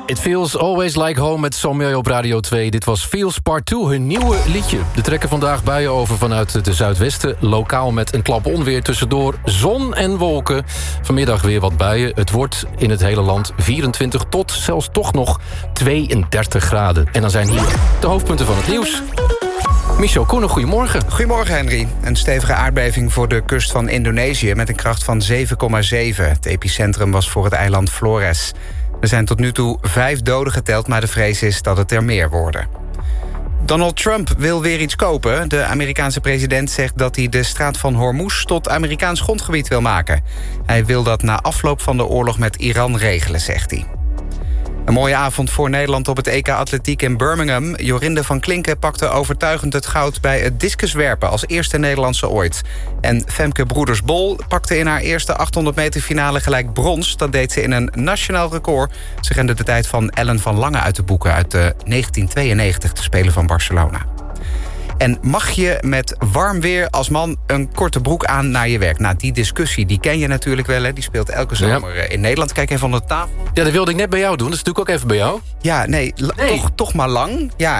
It Feels Always Like Home met Sommieu op Radio 2. Dit was Feels Part 2, hun nieuwe liedje. Er trekken vandaag buien over vanuit de zuidwesten. Lokaal met een klap onweer tussendoor zon en wolken. Vanmiddag weer wat buien. Het wordt in het hele land 24 tot zelfs toch nog 32 graden. En dan zijn hier de hoofdpunten van het nieuws. Michel Koenen, goedemorgen. Goedemorgen, Henry. Een stevige aardbeving voor de kust van Indonesië met een kracht van 7,7. Het epicentrum was voor het eiland Flores. Er zijn tot nu toe 5 doden geteld, maar de vrees is dat het er meer worden. Donald Trump wil weer iets kopen. De Amerikaanse president zegt dat hij de straat van Hormuz tot Amerikaans grondgebied wil maken. Hij wil dat na afloop van de oorlog met Iran regelen, zegt hij. Een mooie avond voor Nederland op het EK Atletiek in Birmingham. Jorinde van Klinken pakte overtuigend het goud bij het discuswerpen als eerste Nederlandse ooit. En Femke Broeders-Bol pakte in haar eerste 800 meter finale gelijk brons. Dat deed ze in een nationaal record. Ze rende de tijd van Ellen van Lange uit de boeken uit 1992, de Spelen van Barcelona. En mag je met warm weer als man een korte broek aan naar je werk? Nou, die discussie, die ken je natuurlijk wel, hè? Die speelt elke zomer in Nederland. Kijk even onder de tafel. Ja, dat wilde ik net bij jou doen. Dat is natuurlijk ook even bij jou. Ja, nee. Toch maar lang. Ja.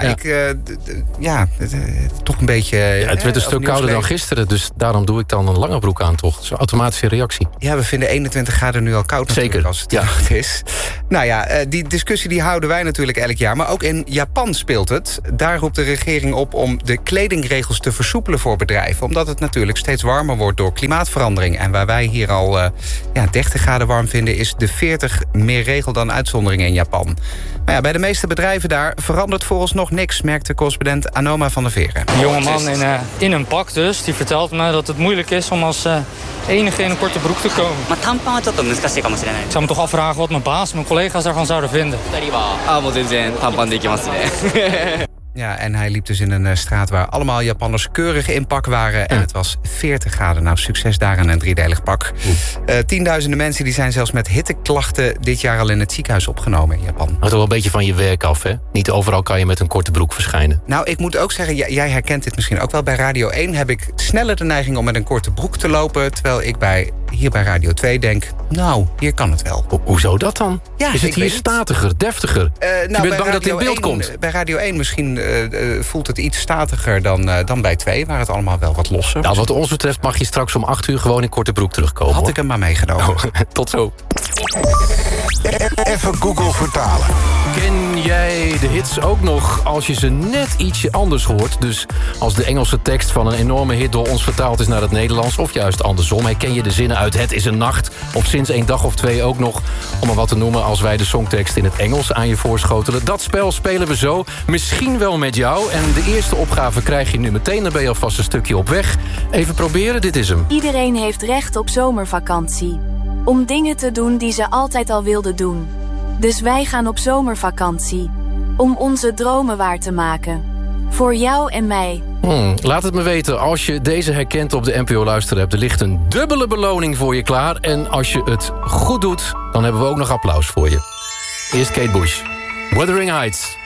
Toch een beetje... Ja, het werd een stuk kouder dan gisteren, dus daarom doe ik dan een lange broek aan, toch? Dat is een automatische reactie. Ja, we vinden 21 graden nu al koud natuurlijk. Zeker. Als het nacht is. Nou ja, die discussie die houden wij natuurlijk elk jaar. Maar ook in Japan speelt het. Daar roept de regering op om de kledingregels te versoepelen voor bedrijven. Omdat het natuurlijk steeds warmer wordt door klimaatverandering. En waar wij hier al 30 graden warm vinden, is de 40 meer regel dan uitzondering in Japan. Maar ja, bij de meeste bedrijven daar verandert vooralsnog niks, merkt de correspondent Anoma van der Veren. Een jongeman in een pak dus, die vertelt me dat het moeilijk is om als enige in een korte broek te komen. Ik zou me toch afvragen wat mijn baas, mijn collega's daarvan zouden vinden. Ja, en hij liep dus in een straat waar allemaal Japanners keurig in pak waren. En het was 40 graden. Nou, succes daar aan een driedelig pak. Tienduizenden mensen die zijn zelfs met hitteklachten dit jaar al in het ziekenhuis opgenomen in Japan. Het hangt wel een beetje van je werk af, hè? Niet overal kan je met een korte broek verschijnen. Nou, ik moet ook zeggen, jij herkent dit misschien ook wel. Bij Radio 1 heb ik sneller de neiging om met een korte broek te lopen. Terwijl ik hier bij Radio 2 denk, nou, hier kan het wel. Hoezo dat dan? Ja, is het hier statiger, deftiger? Je bent bang dat het in beeld komt? Bij Radio 1 misschien voelt het iets statiger dan bij 2, waar het allemaal wel wat losser. Nou, wat ons betreft mag je straks om 8 uur gewoon in korte broek terugkomen. Had ik hem maar meegenomen. Oh, tot zo. Even Google vertalen. Ken jij de hits ook nog als je ze net ietsje anders hoort? Dus als de Engelse tekst van een enorme hit door ons vertaald is naar het Nederlands, of juist andersom. Herken je de zinnen uit Het is een nacht, of Sinds een dag of twee ook nog, om maar wat te noemen, als wij de songtekst in het Engels aan je voorschotelen. Dat spel spelen we zo, misschien wel met jou. En de eerste opgave krijg je nu meteen, dan ben je alvast een stukje op weg. Even proberen, dit is hem. Iedereen heeft recht op zomervakantie. Om dingen te doen die ze altijd al wilden doen. Dus wij gaan op zomervakantie. Om onze dromen waar te maken. Voor jou en mij. Laat het me weten als je deze herkent op de NPO Luisterapp. Er ligt een dubbele beloning voor je klaar. En als je het goed doet, dan hebben we ook nog applaus voor je. Eerst Kate Bush. Wuthering Heights.